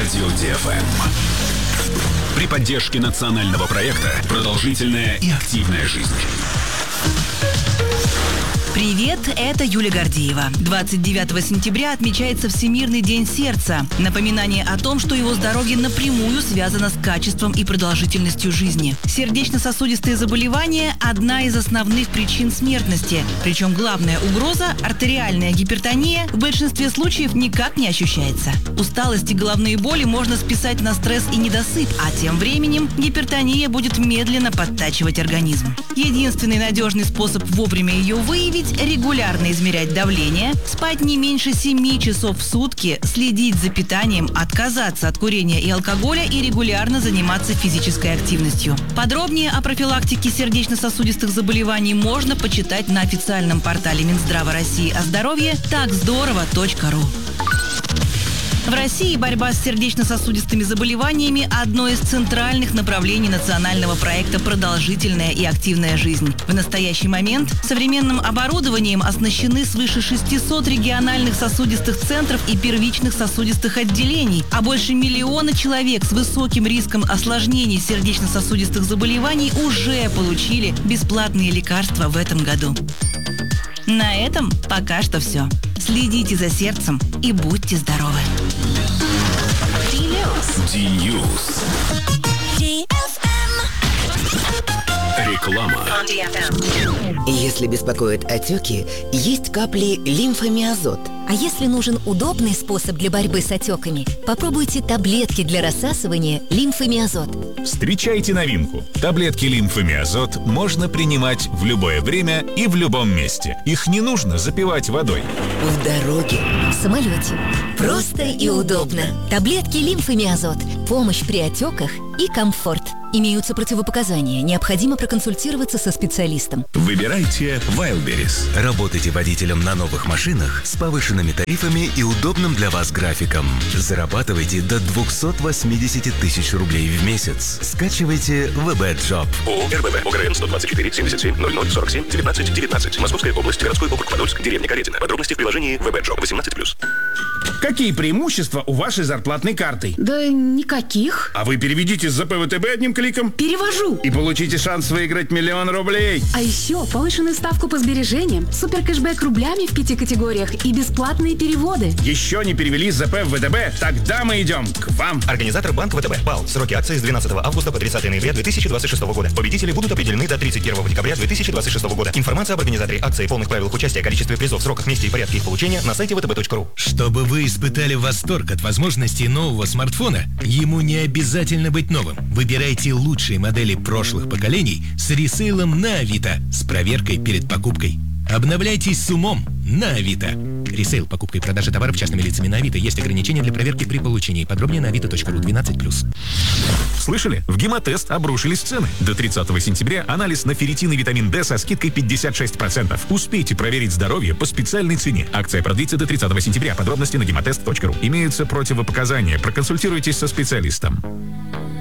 Радио ДФМ. При поддержке национального проекта «Продолжительная и активная жизнь». Привет, это Юлия Гордеева. 29 сентября отмечается Всемирный день сердца. Напоминание о том, что его здоровье напрямую связано с качеством и продолжительностью жизни. Сердечно-сосудистые заболевания – одна из основных причин смертности. Причем главная угроза – артериальная гипертония – в большинстве случаев никак не ощущается. Усталость и головные боли можно списать на стресс и недосып, а тем временем гипертония будет медленно подтачивать организм. Единственный надежный способ вовремя ее выявить – регулярно измерять давление, спать не меньше 7 часов в сутки, следить за питанием, отказаться от курения и алкоголя и регулярно заниматься физической активностью. Подробнее о профилактике сердечно-сосудистых заболеваний можно почитать на официальном портале Минздрава России о здоровье takzdorovo.ru. В России борьба с сердечно-сосудистыми заболеваниями – одно из центральных направлений национального проекта «Продолжительная и активная жизнь». В настоящий момент современным оборудованием оснащены свыше 600 региональных сосудистых центров и первичных сосудистых отделений, а больше 1 миллиона человек с высоким риском осложнений сердечно-сосудистых заболеваний уже получили бесплатные лекарства в этом году. На этом пока что все. Следите за сердцем и будьте здоровы. Ди-Ньюс. Реклама. Если беспокоят отеки, есть капли лимфомиазот. А если нужен удобный способ для борьбы с отеками, попробуйте таблетки для рассасывания лимфомиазот. Встречайте новинку. Таблетки лимфомиазот можно принимать в любое время и в любом месте. Их не нужно запивать водой. В дороге. В самолете. Просто и удобно. Таблетки лимфомиазот. Помощь при отеках и комфорт. Имеются противопоказания. Необходимо проконсультироваться со специалистом. Выбирайте Wildberries. Работайте водителем на новых машинах с повышенными тарифами и удобным для вас графиком. Зарабатывайте до 280 тысяч рублей в месяц. Скачивайте ВБ Джоб. ООО РББ ОГРН 124 77 00 47 19 19. Московская область, городской округ Подольск, деревня Каретина. Подробности в приложении ВБ Джоб 18+. Какие преимущества у вашей зарплатной карты? Да никаких. А вы переведите с ЗП ВТБ одним кликом. Перевожу. И получите шанс выиграть 1 000 000 рублей. А еще повышенную ставку по сбережениям, суперкэшбэк рублями в 5 категориях и бесплатные переводы. Еще не перевели с ЗП в ВТБ? Тогда мы идем к вам. Организатор банк ВТБ. БАЛ. Сроки акции с 12 августа по 30 ноября 2026 года. Победители будут определены до 31 декабря 2026 года. Информация об организаторе акции, полных правилах участия, количестве призов, сроках, месте и порядке их получения на сайте vtb.ru. Чтобы вы испытали восторг от возможностей нового смартфона, ему не обязательно быть новым. Выбирайте лучшие модели прошлых поколений с ресейлом на Авито с проверкой перед покупкой. Обновляйтесь с умом на Авито. Ресейл, покупка и продажа товаров частными лицами на Авито. Есть ограничения для проверки при получении. Подробнее на avito.ru 12+. Слышали? В Гемотест обрушились цены. До 30 сентября анализ на ферритин и витамин D со скидкой 56%. Успейте проверить здоровье по специальной цене. Акция продлится до 30 сентября. Подробности на gematest.ru. Имеются противопоказания. Проконсультируйтесь со специалистом.